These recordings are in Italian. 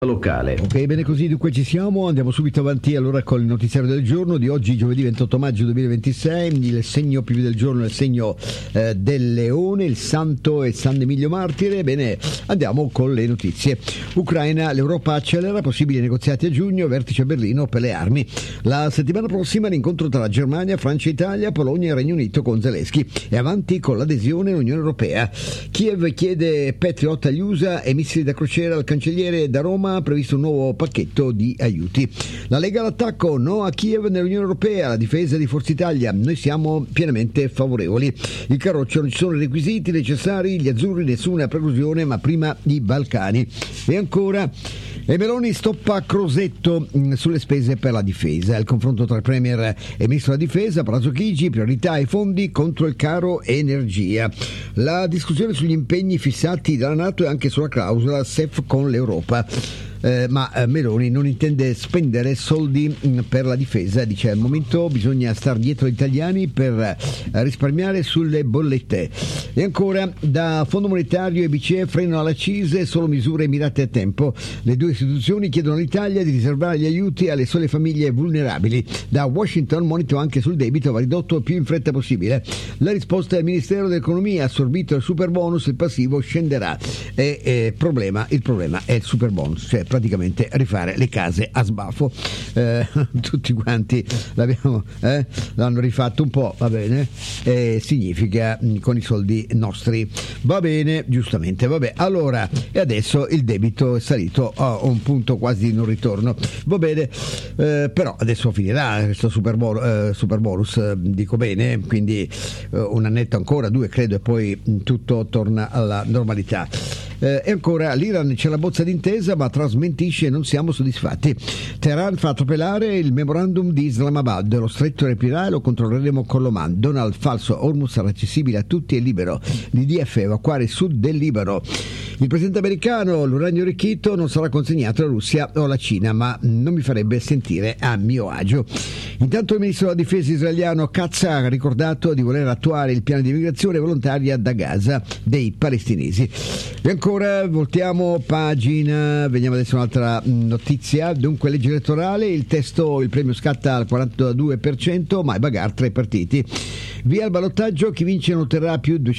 locale. Ok, bene così, dunque ci siamo, andiamo subito avanti allora con il notiziario del giorno di oggi, giovedì 28 maggio 2026. Il segno più del giorno è il segno del leone, il santo è San Emilio Martire. Bene, andiamo con le notizie. Ucraina, l'Europa accelera, possibili negoziati a giugno, vertice a Berlino per le armi. La settimana prossima l'incontro tra Germania, Francia, Italia, Polonia e Regno Unito con Zelensky e avanti con l'adesione all'Unione Europea. Kiev chiede Patriot agli USA e missili da crociera al cancelliere. Da Roma ha previsto un nuovo pacchetto di aiuti. La Lega all'attacco, no a Kiev nell'Unione Europea, la difesa di Forza Italia, noi siamo pienamente favorevoli. Il Carroccio, non ci sono i requisiti necessari, gli azzurri nessuna preclusione, ma prima i Balcani. E ancora, e Meloni stoppa Crosetto sulle spese per la difesa. Il confronto tra il Premier e il Ministro della Difesa, Palazzo Chigi, priorità ai fondi contro il caro energia. La discussione sugli impegni fissati dalla NATO e anche sulla clausola SEF con l'Europa. Ma Meloni non intende spendere soldi per la difesa, dice al momento bisogna star dietro agli italiani per risparmiare sulle bollette. E ancora, da Fondo Monetario e BCE frenano alla CISE, solo misure mirate a tempo. Le due istituzioni chiedono all'Italia di riservare gli aiuti alle sole famiglie vulnerabili. Da Washington monito anche sul debito va ridotto più in fretta possibile. La risposta del Ministero dell'Economia: assorbito il super bonus, il passivo scenderà. Il problema è il super bonus, cioè praticamente rifare le case a sbafo. Tutti quanti l'hanno rifatto un po', va bene, significa con i soldi nostri, va bene, giustamente, vabbè. Allora, e adesso il debito è salito a un punto quasi di non ritorno, va bene, però adesso finirà questo super bonus, dico bene, quindi un annetto ancora, 2 credo, e poi tutto torna alla normalità. E ancora, l'Iran c'è la bozza d'intesa ma smentisce: non siamo soddisfatti. Teheran fa atropellare il memorandum di Islamabad, lo stretto riaprirà e lo controlleremo con l'Oman. Donald: falso, Hormuz sarà accessibile a tutti e libero. L'IDF evacuare il sud del Libano. Il presidente americano: l'uranio arricchito non sarà consegnato alla Russia o alla Cina, ma non mi farebbe sentire a mio agio. Intanto il ministro della difesa israeliano Katz ha ricordato di voler attuare il piano di immigrazione volontaria da Gaza dei palestinesi. E ancora, voltiamo pagina, vediamo adesso un'altra notizia. Dunque, legge elettorale, il premio scatta al 42%, ma i bagarre tra i partiti. Via il ballottaggio, chi vince non otterrà più di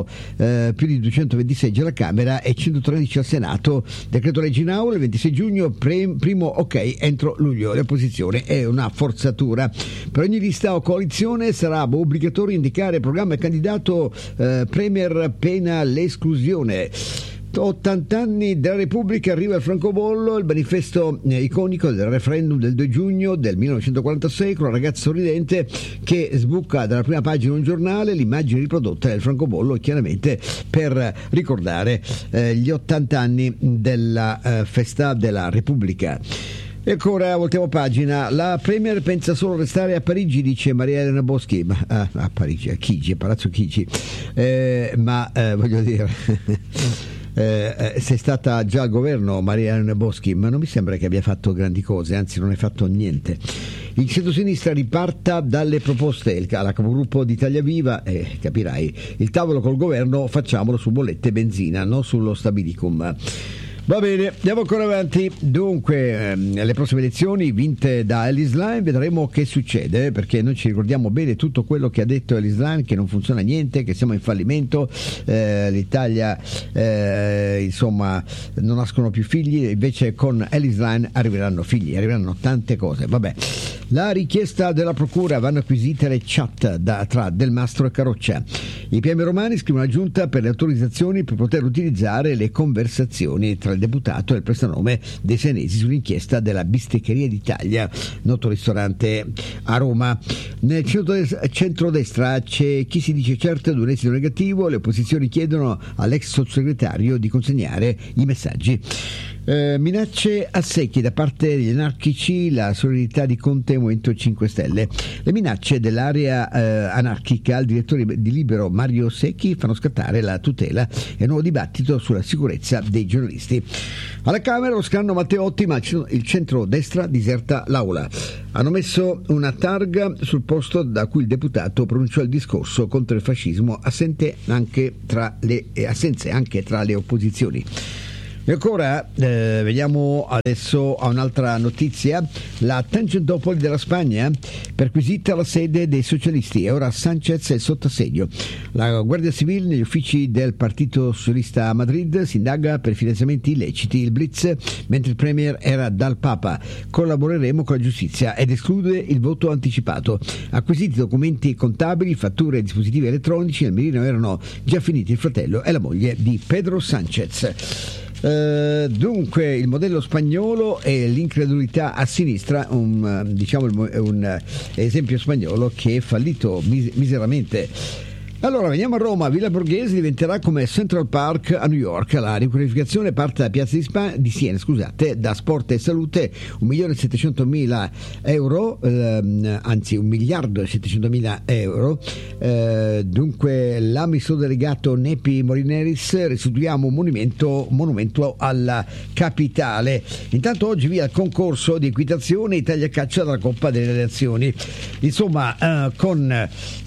220 seggi alla Camera e 113 al Senato. Decreto legge in aula il 26 giugno, primo ok entro luglio. L'opposizione è una forzatura. Per ogni lista o coalizione sarà obbligatorio indicare programma e candidato. Premier pena l'esclusione. 80 anni della Repubblica, arriva il francobollo, il manifesto iconico del referendum del 2 giugno del 1946 con una ragazza sorridente che sbuca dalla prima pagina di un giornale. L'immagine riprodotta del francobollo, chiaramente per ricordare gli 80 anni della festa della Repubblica. E ancora, voltiamo pagina. La Premier pensa solo a restare a Parigi, dice Maria Elena Boschi. A Parigi, a Chigi, a Palazzo Chigi. Voglio dire... sei stata già al governo Maria Elena Boschi, ma non mi sembra che abbia fatto grandi cose, anzi non hai fatto niente. Il centro-sinistra riparta dalle proposte, alla capogruppo di Italia Viva, capirai, il tavolo col governo facciamolo su bollette e benzina, non sullo stabilicum. Va bene, andiamo ancora avanti. Dunque, le prossime elezioni vinte da Ellis Line, vedremo che succede, perché noi ci ricordiamo bene tutto quello che ha detto Ellis Line, che non funziona niente, che siamo in fallimento, l'Italia insomma non nascono più figli, invece con Ellis Line arriveranno figli, arriveranno tante cose. Vabbè. La richiesta della procura: vanno acquisite le chat tra Del Mastro e Carroccia. I PM romani scrivono alla giunta per le autorizzazioni per poter utilizzare le conversazioni tra il deputato e il prestanome dei senesi sull'inchiesta della Bisteccheria d'Italia, noto ristorante a Roma. Nel centrodestra c'è chi si dice certo ad un esito negativo, le opposizioni chiedono all'ex sottosegretario di consegnare i messaggi. Minacce a secchi da parte degli anarchici, la solidarietà di Conte e Movimento 5 Stelle. Le minacce dell'area anarchica al direttore di Libero Mario Secchi fanno scattare la tutela e un nuovo dibattito sulla sicurezza dei giornalisti. Alla Camera lo scranno Matteotti, ma il centro-destra diserta l'aula. Hanno messo una targa sul posto da cui il deputato pronunciò il discorso contro il fascismo, assenze anche tra le opposizioni. E ancora veniamo adesso a un'altra notizia. La Tangentopoli della Spagna perquisita la sede dei socialisti e ora Sánchez è sotto assedio. La Guardia Civile negli uffici del Partito Socialista a Madrid si indaga per finanziamenti illeciti. Il Blitz, mentre il Premier era dal Papa. Collaboreremo con la giustizia ed esclude il voto anticipato. Acquisiti documenti contabili, fatture e dispositivi elettronici. Nel mirino erano già finiti il fratello e la moglie di Pedro Sánchez. Dunque il modello spagnolo e l'incredulità a sinistra, un esempio spagnolo che è fallito miseramente. Allora veniamo a Roma. Villa Borghese diventerà come Central Park a New York. La riqualificazione parte da Piazza di Siena, da Sport e Salute, 1.700.000 euro, anzi 1.700.000 euro. Dunque l'amministratore delegato Nepi Molineris: restituiamo un monumento alla capitale. Intanto oggi via il concorso di equitazione Italia Caccia dalla Coppa delle Nazioni. Insomma, con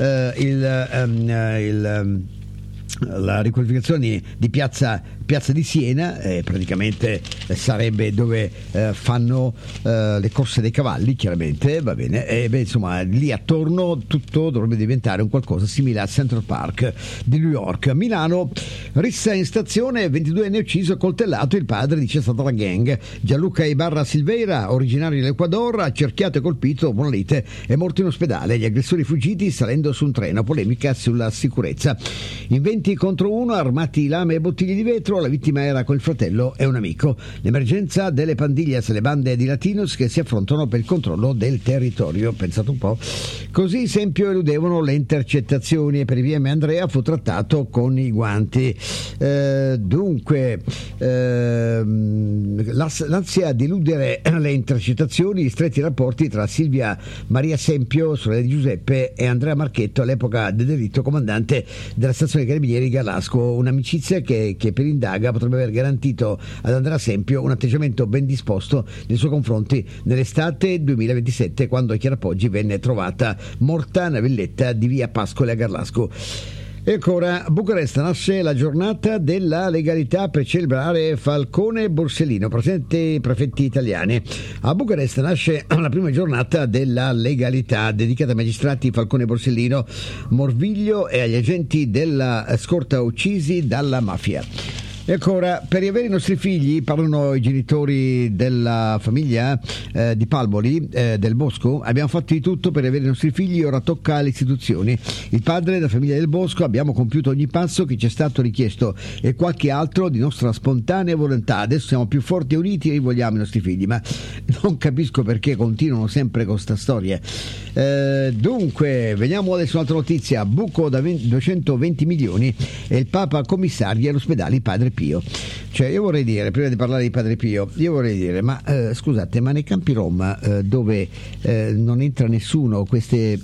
la riqualificazione di Piazza di Siena, praticamente sarebbe dove fanno le corse dei cavalli, chiaramente, va bene, e insomma lì attorno tutto dovrebbe diventare un qualcosa simile a Central Park di New York. Milano, rissa in stazione, 22enne ucciso, coltellato, il padre dice è stata la gang. Gianluca Ibarra Silveira, originario dell'Ecuador, accerchiato e colpito dopo una lite, è morto in ospedale. Gli aggressori fuggiti salendo su un treno, polemica sulla sicurezza. In 20 contro 1, armati lame e bottiglie di vetro, la vittima era col fratello e un amico. L'emergenza delle pandillas, le bande di latinos che si affrontano per il controllo del territorio. Pensate un po'. Così esempio eludevano le intercettazioni e per i VM Andrea fu trattato con i guanti. L'ansia di eludere le intercettazioni, gli stretti rapporti tra Silvia Maria Sempio, sorella di Giuseppe, e Andrea Marchetto, all'epoca del delitto comandante della stazione dei Carabinieri Gallasco, un'amicizia che per indaga potrebbe aver garantito ad Andrea Sempio un atteggiamento ben disposto nei suoi confronti nell'estate 2027, quando Chiara Poggi venne trovata morta nella villetta di via Pascoli a Garlasco. E ancora, a Bucarest nasce la giornata della legalità per celebrare Falcone e Borsellino, presenti prefetti italiani. A Bucarest nasce la prima giornata della legalità dedicata ai magistrati Falcone e Borsellino, Morviglio e agli agenti della scorta uccisi dalla mafia. E ancora, per riavere i nostri figli, parlano i genitori della famiglia di Palmoli, del Bosco, abbiamo fatto di tutto per riavere i nostri figli, ora tocca alle istituzioni. Il padre della famiglia del Bosco: abbiamo compiuto ogni passo che ci è stato richiesto e qualche altro di nostra spontanea volontà. Adesso siamo più forti e uniti e rivogliamo i nostri figli, ma non capisco perché continuano sempre con sta storia. Dunque, veniamo adesso a un'altra notizia. Buco da 220 milioni e il Papa commissaria all'ospedale Padre Pio. Cioè, io vorrei dire, prima di parlare di Padre Pio, ma scusate, ma nei campi Rom, dove non entra nessuno, questi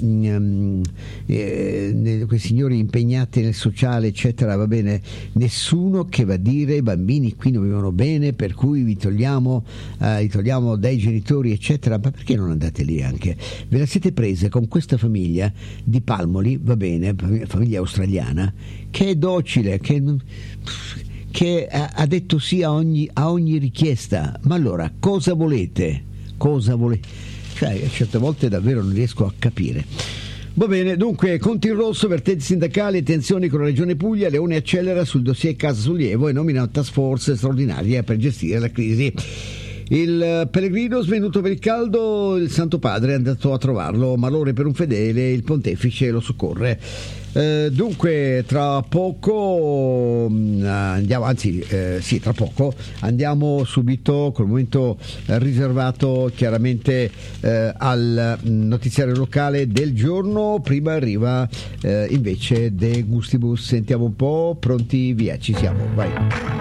signori impegnati nel sociale, eccetera, va bene, nessuno che va a dire i bambini qui non vivono bene, per cui li togliamo dai genitori, eccetera. Ma perché non andate lì anche? Ve la siete prese con questa famiglia di Palmoli, va bene, famiglia australiana, che è docile, che ha detto sì a ogni richiesta. Ma allora cosa volete? Cioè, certe volte davvero non riesco a capire. Va bene, dunque, conti in rosso, vertenze sindacali e tensioni con la Regione Puglia. Leone accelera sul dossier Casa Sollievo e nomina una task force straordinaria per gestire la crisi. Il pellegrino svenuto per il caldo, il Santo Padre è andato a trovarlo, malore per un fedele, il pontefice lo soccorre. Dunque tra poco andiamo subito col momento riservato chiaramente al notiziario locale del giorno. Prima arriva invece De Gustibus. Sentiamo un po', pronti, via, ci siamo, vai.